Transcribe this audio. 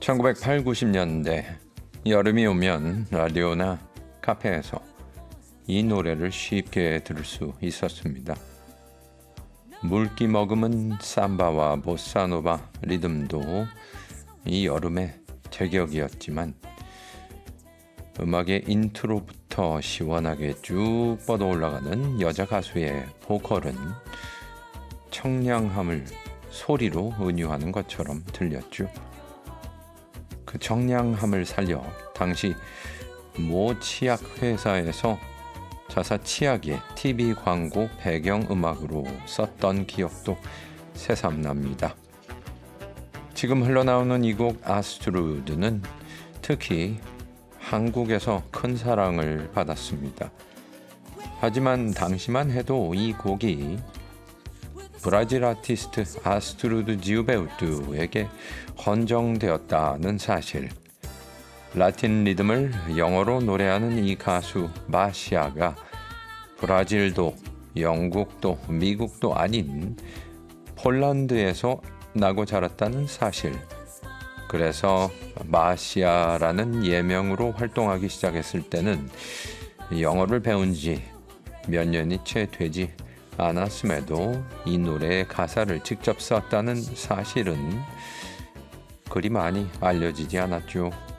1980, 90년대 여름이 오면 라디오나 카페에서 이 노래를 쉽게 들을 수 있었습니다. 물기 머금은 삼바와 보사노바 리듬도 이 여름의 제격이었지만 음악의 인트로부터 시원하게 쭉 뻗어 올라가는 여자 가수의 보컬은 청량함을 소리로 은유하는 것처럼 들렸죠. 그 청량함을 살려 당시 모 치약 회사에서 자사 치약의 TV 광고 배경음악으로 썼던 기억도 새삼납니다. 지금 흘러나오는 이 곡 아스트루드는 특히 한국에서 큰 사랑을 받았습니다. 하지만 당시만 해도 이 곡이 브라질 아티스트 아스트루드 지우베우트에게 헌정되었다는 사실, 라틴 리듬을 영어로 노래하는 이 가수 마시아가 브라질도 영국도 미국도 아닌 폴란드에서 나고 자랐다는 사실, 그래서 마시아라는 예명으로 활동하기 시작했을 때는 영어를 배운 지 몇 년이 채 되지 않았음에도 이 노래의 가사를 직접 썼다는 사실은 그리 많이 알려지지 않았죠.